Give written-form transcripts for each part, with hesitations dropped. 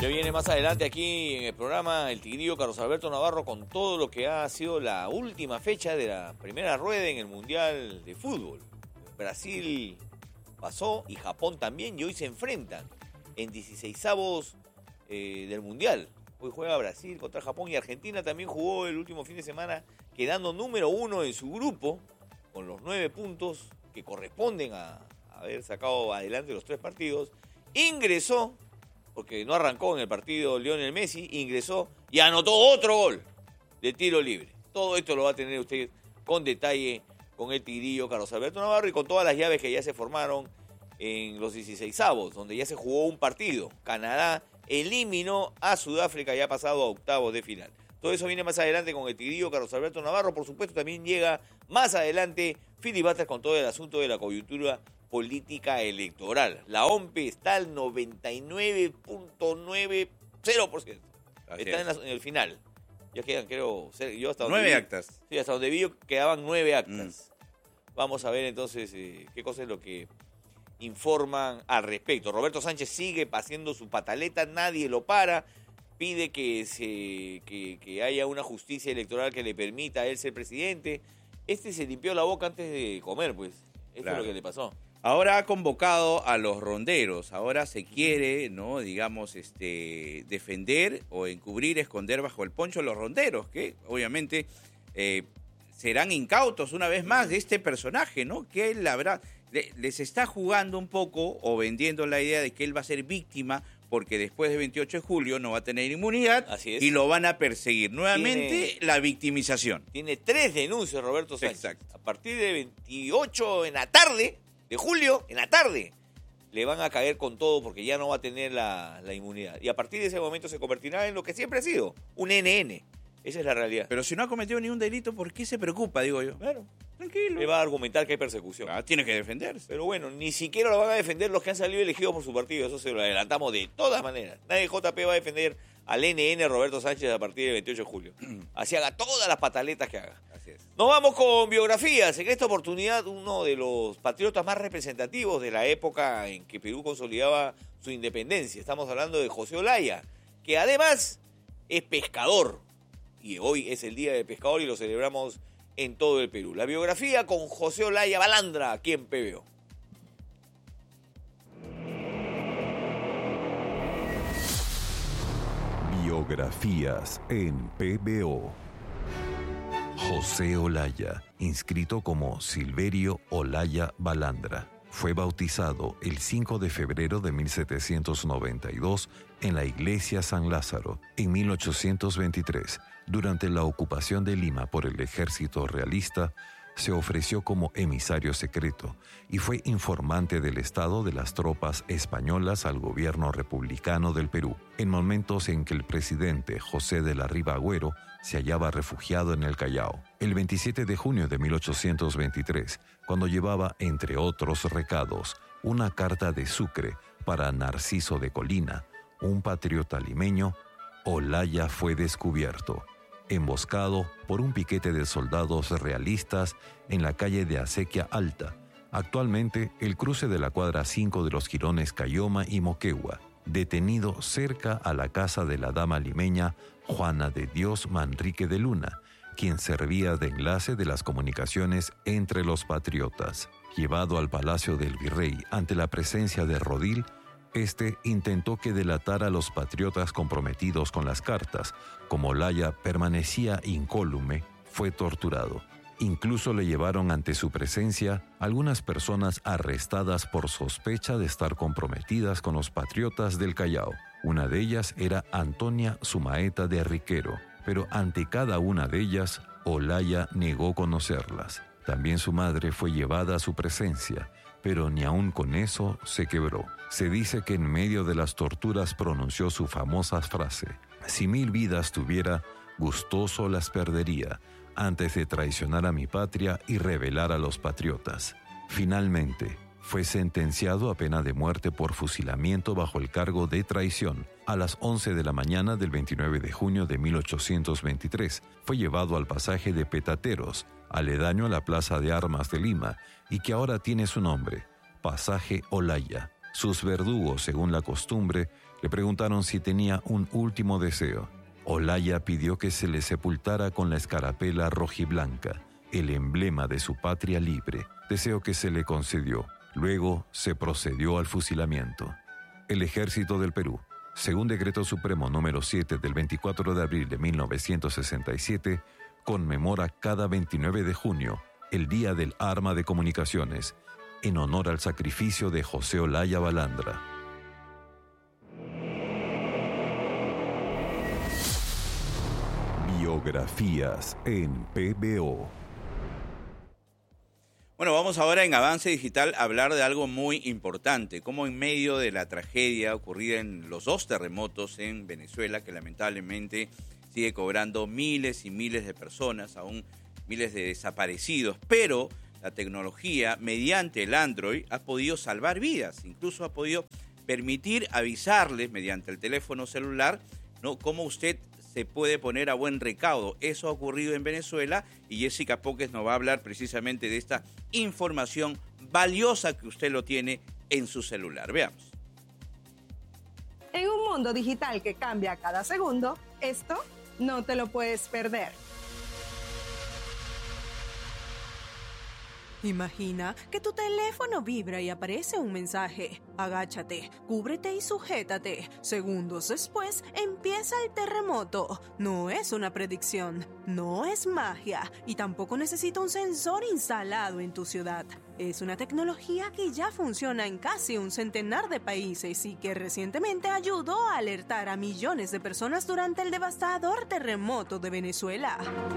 Ya viene más adelante aquí en el programa el tigrillo Carlos Alberto Navarro con todo lo que ha sido la última fecha de la primera rueda en el Mundial de Fútbol. Brasil pasó y Japón también, y hoy se enfrentan en 16avos del Mundial. Hoy juega Brasil contra Japón y Argentina también jugó el último fin de semana quedando número 1 en su grupo con los 9 puntos que corresponden a haber sacado adelante los 3 partidos. Ingresó, porque no arrancó en el partido Lionel Messi, ingresó y anotó otro gol de tiro libre. Todo esto lo va a tener usted con detalle con el tigrillo Carlos Alberto Navarro y con todas las llaves que ya se formaron en los 16avos, donde ya se jugó un partido. Canadá eliminó a Sudáfrica y ha pasado a octavos de final. Todo eso viene más adelante con el tigrillo Carlos Alberto Navarro. Por supuesto, también llega más adelante Philip Butters con todo el asunto de la coyuntura política electoral. La OMP está al 99.90%. Está en el final. Ya quedan, creo, yo hasta donde 9 actas. Sí, hasta donde vi quedaban 9 actas. Vamos a ver entonces qué cosa es lo que informan al respecto. Roberto Sánchez sigue haciendo su pataleta, nadie lo para. Pide que haya una justicia electoral que le permita a él ser presidente. Se limpió la boca antes de comer, pues. Esto es lo que le pasó. Ahora ha convocado a los ronderos. Ahora se quiere, ¿no? Digamos, defender o encubrir, esconder bajo el poncho a los ronderos, que obviamente serán incautos una vez más de este personaje, ¿no? Que él, la verdad, les está jugando un poco o vendiendo la idea de que él va a ser víctima porque después del 28 de julio no va a tener inmunidad. Así es. Y lo van a perseguir. Nuevamente, la victimización. Tiene 3 denuncias, Roberto Sánchez. Exacto. A partir de 28 en la tarde, de julio, en la tarde, le van a caer con todo porque ya no va a tener la inmunidad. Y a partir de ese momento se convertirá en lo que siempre ha sido, un NN. Esa es la realidad. Pero si no ha cometido ningún delito, ¿por qué se preocupa, digo yo? Claro. Tranquilo. Le va a argumentar que hay persecución. Tiene que defenderse. Pero bueno, ni siquiera lo van a defender los que han salido elegidos por su partido. Eso se lo adelantamos de todas maneras. Nadie JP va a defender al NN Roberto Sánchez a partir del 28 de julio. Así haga todas las pataletas que haga. Así es. Nos vamos con biografías. En esta oportunidad, uno de los patriotas más representativos de la época en que Perú consolidaba su independencia. Estamos hablando de José Olaya, que además es pescador. Y hoy es el Día del Pescador y lo celebramos en todo el Perú. La biografía con José Olaya Balandra, aquí en PBO. Biografías en PBO. José Olaya, inscrito como Silverio Olaya Balandra, fue bautizado el 5 de febrero de 1792 en la iglesia San Lázaro. En 1823, durante la ocupación de Lima por el ejército realista, se ofreció como emisario secreto y fue informante del estado de las tropas españolas al gobierno republicano del Perú, en momentos en que el presidente José de la Riva Agüero se hallaba refugiado en el Callao. El 27 de junio de 1823, cuando llevaba, entre otros recados, una carta de Sucre para Narciso de Colina, un patriota limeño, Olaya fue descubierto, emboscado por un piquete de soldados realistas en la calle de Acequia Alta, actualmente el cruce de la cuadra 5 de los jirones Cayoma y Moquegua, detenido cerca a la casa de la dama limeña Juana de Dios Manrique de Luna, quien servía de enlace de las comunicaciones entre los patriotas. Llevado al palacio del virrey ante la presencia de Rodil, intentó que delatara a los patriotas comprometidos con las cartas. Como Olaya permanecía incólume, fue torturado. Incluso le llevaron ante su presencia algunas personas arrestadas por sospecha de estar comprometidas con los patriotas del Callao. Una de ellas era Antonia Sumaeta de Riquero, pero ante cada una de ellas, Olaya negó conocerlas. También su madre fue llevada a su presencia, pero ni aun con eso se quebró. Se dice que en medio de las torturas pronunció su famosa frase: «Si 1000 vidas tuviera, gustoso las perdería, antes de traicionar a mi patria y rebelar a los patriotas». Finalmente, fue sentenciado a pena de muerte por fusilamiento bajo el cargo de traición. A las 11 de la mañana del 29 de junio de 1823, fue llevado al pasaje de Petateros, aledaño a la Plaza de Armas de Lima, y que ahora tiene su nombre, Pasaje Olaya. Sus verdugos, según la costumbre, le preguntaron si tenía un último deseo. Olaya pidió que se le sepultara con la escarapela rojiblanca, el emblema de su patria libre, deseo que se le concedió. Luego se procedió al fusilamiento. El Ejército del Perú, según Decreto Supremo número 7 del 24 de abril de 1967, conmemora cada 29 de junio el Día del Arma de Comunicaciones, en honor al sacrificio de José Olaya Balandra. Biografías en PBO. Bueno, vamos ahora en Avance Digital a hablar de algo muy importante, como en medio de la tragedia ocurrida en los 2 terremotos en Venezuela, que lamentablemente sigue cobrando miles y miles de personas, aún miles de desaparecidos, pero la tecnología, mediante el Android, ha podido salvar vidas, incluso ha podido permitir avisarles mediante el teléfono celular, ¿no?, cómo usted se puede poner a buen recaudo. Eso ha ocurrido en Venezuela y Jessica Póquez nos va a hablar precisamente de esta información valiosa que usted lo tiene en su celular. Veamos. En un mundo digital que cambia cada segundo, esto no te lo puedes perder. Imagina que tu teléfono vibra y aparece un mensaje. Agáchate, cúbrete y sujétate. Segundos después, empieza el terremoto. No es una predicción, no es magia y tampoco necesita un sensor instalado en tu ciudad. Es una tecnología que ya funciona en casi un centenar de países y que recientemente ayudó a alertar a millones de personas durante el devastador terremoto de Venezuela.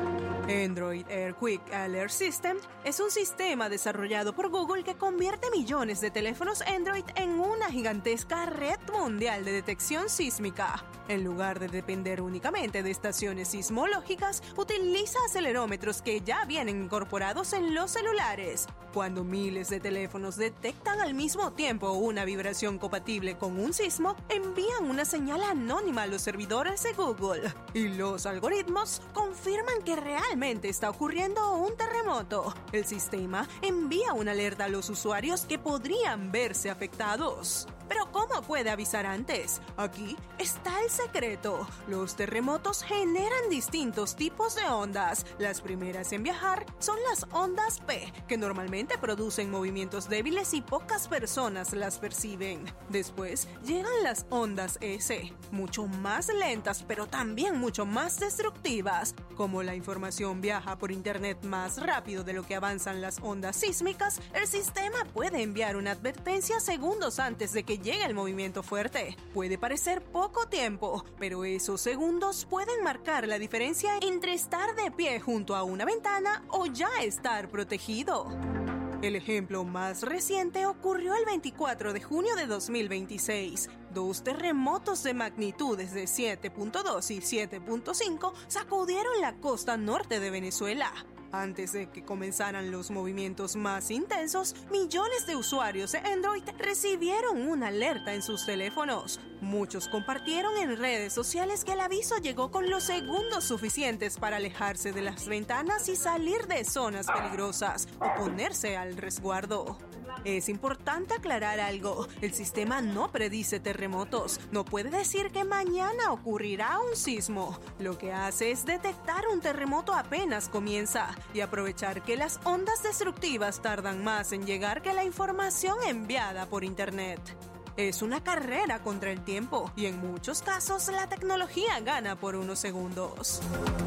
Android Air Quick Alert System es un sistema desarrollado por Google que convierte millones de teléfonos Android en una gigantesca red mundial de detección sísmica. En lugar de depender únicamente de estaciones sismológicas, utiliza acelerómetros que ya vienen incorporados en los celulares. Cuando miles de teléfonos detectan al mismo tiempo una vibración compatible con un sismo, envían una señal anónima a los servidores de Google. Y los algoritmos confirman que realmente está ocurriendo un terremoto. El sistema envía una alerta a los usuarios que podrían verse afectados. Pero ¿cómo puede avisar antes? Aquí está el secreto. Los terremotos generan distintos tipos de ondas. Las primeras en viajar son las ondas P, que normalmente producen movimientos débiles y pocas personas las perciben. Después llegan las ondas S, mucho más lentas pero también mucho más destructivas. Como la información viaja por internet más rápido de lo que avanzan las ondas sísmicas, el sistema puede enviar una advertencia segundos antes de que llegue el movimiento fuerte. Puede parecer poco tiempo, pero esos segundos pueden marcar la diferencia entre estar de pie junto a una ventana o ya estar protegido. El ejemplo más reciente ocurrió el 24 de junio de 2026. 2 terremotos de magnitudes de 7.2 y 7.5 sacudieron la costa norte de Venezuela. Antes de que comenzaran los movimientos más intensos, millones de usuarios de Android recibieron una alerta en sus teléfonos. Muchos compartieron en redes sociales que el aviso llegó con los segundos suficientes para alejarse de las ventanas y salir de zonas peligrosas o ponerse al resguardo. Es importante aclarar algo. El sistema no predice terremotos. No puede decir que mañana ocurrirá un sismo. Lo que hace es detectar un terremoto apenas comienza y aprovechar que las ondas destructivas tardan más en llegar que la información enviada por internet. Es una carrera contra el tiempo y en muchos casos la tecnología gana por unos segundos.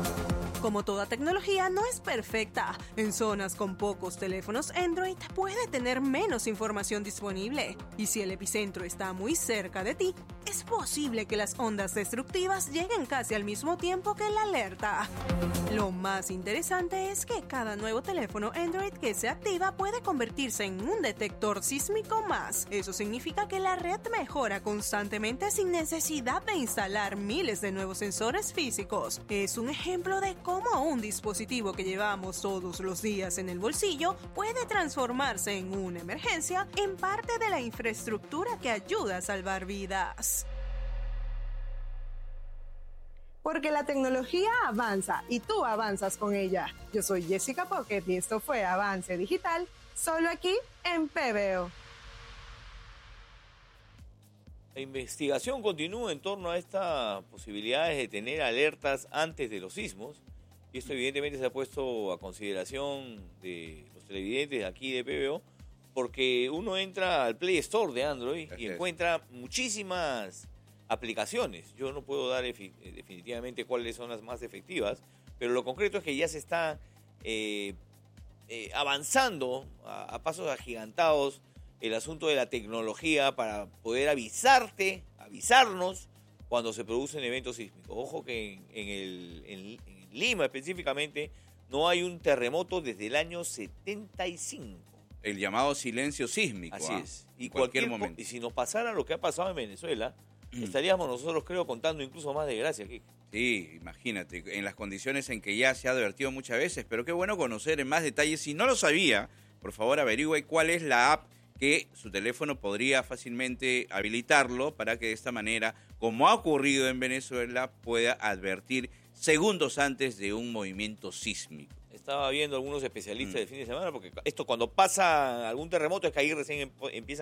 Como toda tecnología, no es perfecta. En zonas con pocos teléfonos Android puede tener menos información disponible. Y si el epicentro está muy cerca de ti, es posible que las ondas destructivas lleguen casi al mismo tiempo que la alerta. Lo más interesante es que cada nuevo teléfono Android que se activa puede convertirse en un detector sísmico más. Eso significa que la red mejora constantemente sin necesidad de instalar miles de nuevos sensores físicos. Es un ejemplo de cómo un dispositivo que llevamos todos los días en el bolsillo puede transformarse en una emergencia en parte de la infraestructura que ayuda a salvar vidas. Porque la tecnología avanza y tú avanzas con ella. Yo soy Jessica Póquez y esto fue Avance Digital, solo aquí en PBO. La investigación continúa en torno a estas posibilidades de tener alertas antes de los sismos. Y esto evidentemente se ha puesto a consideración de los televidentes aquí de PBO, porque uno entra al Play Store de Android y encuentra muchísimas aplicaciones. Yo no puedo dar definitivamente cuáles son las más efectivas, pero lo concreto es que ya se está avanzando a pasos agigantados el asunto de la tecnología para poder avisarnos cuando se producen eventos sísmicos. Ojo que en Lima específicamente no hay un terremoto desde el año 75. El llamado silencio sísmico. Así es. Y cualquier momento. Y si nos pasara lo que ha pasado en Venezuela, estaríamos nosotros, creo, contando incluso más desgracia aquí. Sí, imagínate, en las condiciones en que ya se ha advertido muchas veces, pero qué bueno conocer en más detalle. Si no lo sabía, por favor averigüe cuál es la app que su teléfono podría fácilmente habilitarlo para que de esta manera, como ha ocurrido en Venezuela, pueda advertir segundos antes de un movimiento sísmico. Estaba viendo algunos especialistas del fin de semana, porque esto cuando pasa algún terremoto es que ahí recién empiezan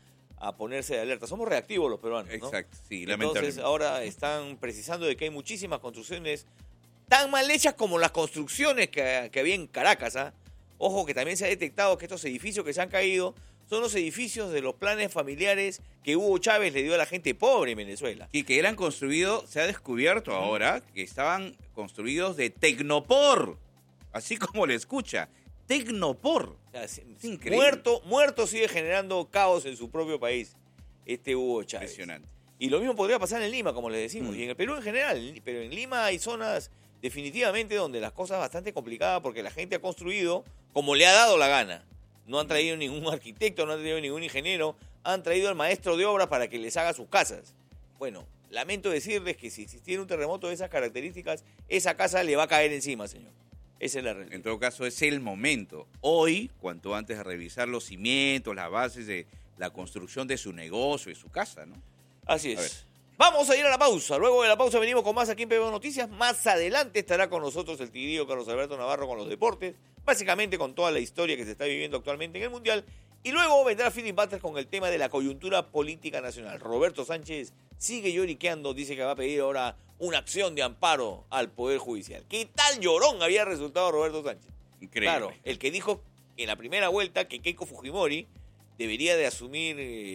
a ponerse de alerta. Somos reactivos los peruanos, ¿no? Exacto, sí, lamentablemente. Entonces lamentablemente. ahora están precisando de que hay muchísimas construcciones tan mal hechas como las construcciones que había en Caracas. Ojo que también se ha detectado que estos edificios que se han caído son los edificios de los planes familiares que Hugo Chávez le dio a la gente pobre en Venezuela. Y que eran construidos, se ha descubierto ahora, que estaban construidos de tecnopor, así como le escucha, tecnopor. O sea, increíble. Muerto sigue generando caos en su propio país, Hugo Chávez. Impresionante. Y lo mismo podría pasar en Lima, como les decimos, y en el Perú en general, pero en Lima hay zonas definitivamente donde las cosas son bastante complicadas porque la gente ha construido como le ha dado la gana. No han traído ningún arquitecto, no han traído ningún ingeniero, han traído al maestro de obra para que les haga sus casas. Bueno, lamento decirles que si existiera un terremoto de esas características, esa casa le va a caer encima, señor. Esa es la realidad. En todo caso, es el momento. Hoy, cuanto antes de revisar los cimientos, las bases de la construcción de su negocio y su casa, ¿no? Así es. Vamos a ir a la pausa. Luego de la pausa venimos con más aquí en PBO Noticias. Más adelante estará con nosotros el tigrillo Carlos Alberto Navarro con los deportes. Básicamente con toda la historia que se está viviendo actualmente en el Mundial. Y luego vendrá Philip Butters con el tema de la coyuntura política nacional. Roberto Sánchez sigue lloriqueando. Dice que va a pedir ahora una acción de amparo al Poder Judicial. ¿Qué tal llorón había resultado Roberto Sánchez? Increíble. Claro, el que dijo en la primera vuelta que Keiko Fujimori debería de asumir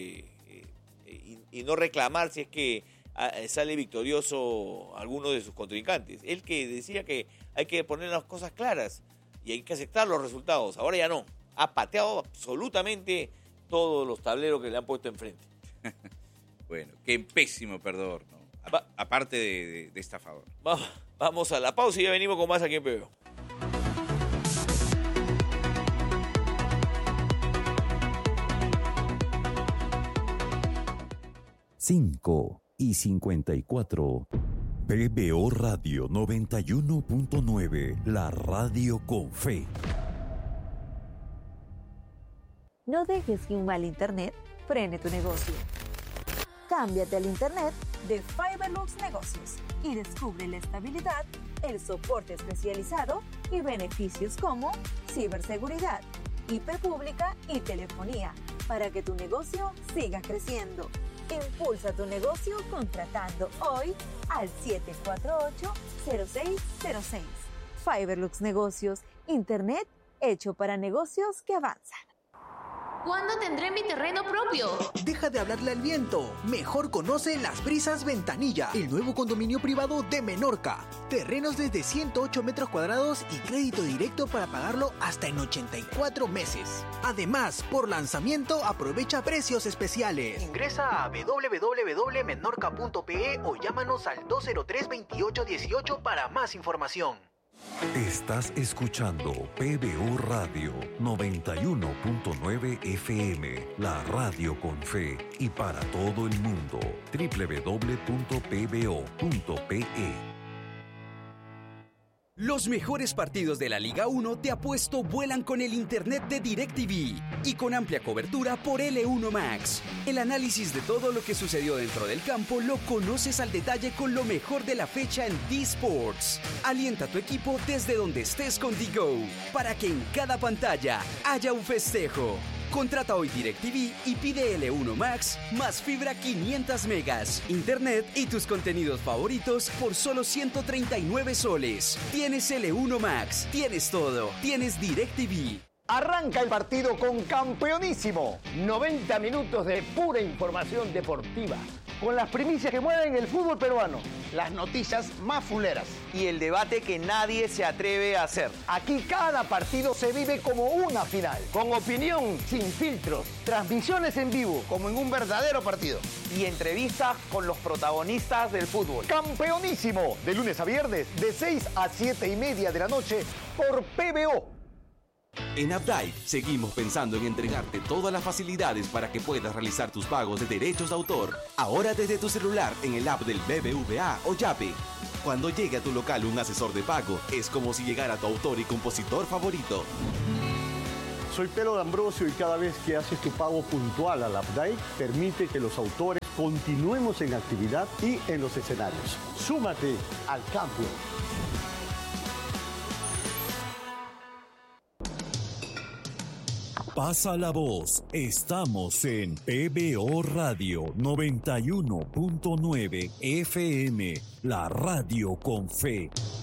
y no reclamar si es que sale victorioso alguno de sus contrincantes. Él que decía que hay que poner las cosas claras y hay que aceptar los resultados. Ahora ya no. Ha pateado absolutamente todos los tableros que le han puesto enfrente. Bueno, qué pésimo perdedor, ¿no? Aparte de estafador. Vamos a la pausa y ya venimos con más aquí en PBO. 5:54. PBO Radio 91.9, la radio con fe. No dejes que un mal internet frene tu negocio. Cámbiate al internet de Fiberlux Negocios y descubre la estabilidad, el soporte especializado y beneficios como ciberseguridad, IP pública y telefonía para que tu negocio siga creciendo. Impulsa tu negocio contratando hoy al 748-0606. Fiberlux Negocios, internet hecho para negocios que avanzan. ¿Cuándo tendré mi terreno propio? Deja de hablarle al viento. Mejor conoce Las Brisas Ventanilla, el nuevo condominio privado de Menorca. Terrenos desde 108 metros cuadrados y crédito directo para pagarlo hasta en 84 meses. Además, por lanzamiento aprovecha precios especiales. Ingresa a www.menorca.pe o llámanos al 203-2818 para más información. Estás escuchando PBO Radio 91.9 FM, la radio con fe y para todo el mundo. www.pbo.pe. Los mejores partidos de la Liga 1 te apuesto vuelan con el internet de DirecTV y con amplia cobertura por L1 Max. El análisis de todo lo que sucedió dentro del campo lo conoces al detalle con lo mejor de la fecha en D-Sports. Alienta a tu equipo desde donde estés con DiGo para que en cada pantalla haya un festejo. Contrata hoy DirecTV y pide L1 Max más fibra 500 megas, internet y tus contenidos favoritos por solo 139 soles. Tienes L1 Max, tienes todo, tienes DirecTV. Arranca el partido con Campeonísimo. 90 minutos de pura información deportiva, con las primicias que mueven el fútbol peruano, las noticias más fuleras y el debate que nadie se atreve a hacer. Aquí cada partido se vive como una final, con opinión sin filtros, transmisiones en vivo como en un verdadero partido y entrevistas con los protagonistas del fútbol. Campeonísimo, de lunes a viernes, de 6 a 7:30 de la noche por PBO. En Updike seguimos pensando en entregarte todas las facilidades para que puedas realizar tus pagos de derechos de autor, ahora desde tu celular en el app del BBVA o Yape. Cuando llegue a tu local un asesor de pago, es como si llegara tu autor y compositor favorito. Soy Pedro D'Ambrosio y cada vez que haces tu pago puntual al Updike, permite que los autores continuemos en actividad y en los escenarios. Súmate al cambio. Pasa la voz, estamos en PBO Radio 91.9 FM, la radio con fe.